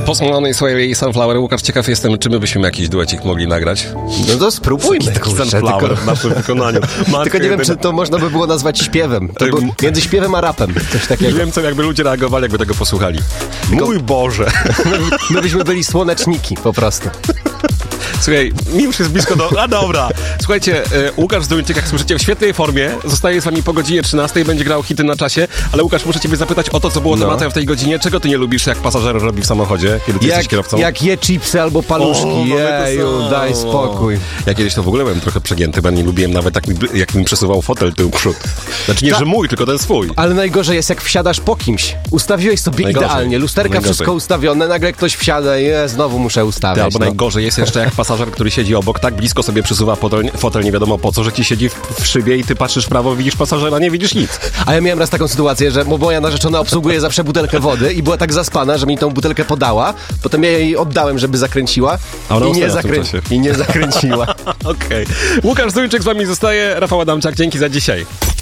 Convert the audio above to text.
Posłany Sway i Sunflower. Łukasz, ciekaw jestem, czy my byśmy jakiś duecik mogli nagrać. No to spróbujmy. Sunflower w naszym wykonaniu. Tylko nie wiem, czy to można by było nazwać śpiewem. To był między śpiewem a rapem. Coś takiego. Nie wiem, co jakby ludzie reagowali, jakby tego posłuchali. Mój Boże. My byśmy byli słoneczniki po prostu. Słuchaj, mi już jest blisko do... A dobra. Słuchajcie, Łukasz Zduńczyk, jak słyszycie, w świetnej formie. Zostaje z wami po godzinie 13, będzie grał hity na czasie. Ale Łukasz, muszę ciebie zapytać o to, co było tematem w tej godzinie. Czego ty nie lubisz, jak pasażer robi w samochodzie, kiedy ty jesteś kierowcą? Jak je chipsy albo paluszki. Jeju, daj spokój. Ja kiedyś to w ogóle byłem trochę przegięty, bo nie lubiłem nawet jak mi przesuwał fotel tył przód. Znaczy nie, że mój, tylko ten swój. Ale najgorzej jest, jak wsiadasz po kimś. Ustawiłeś sobie idealnie, lusterka wszystko ustawione, nagle ktoś wsiada i znowu muszę ustawiać. Albo najgorzej jest jeszcze, jak pasażer, który siedzi obok, tak blisko sobie przesuwa fotel nie wiadomo po co, że ci siedzi w szybie i ty patrzysz w prawo, widzisz pasażera, nie widzisz nic. A ja miałem raz taką sytuację, że moja narzeczona obsługuje zawsze butelkę wody i była tak zaspana, że mi tą butelkę podała, potem ja jej oddałem, żeby zakręciła i nie zakręciła. Okej. Łukasz Zduńczyk z wami zostaje, Rafał Adamczak, dzięki za dzisiaj.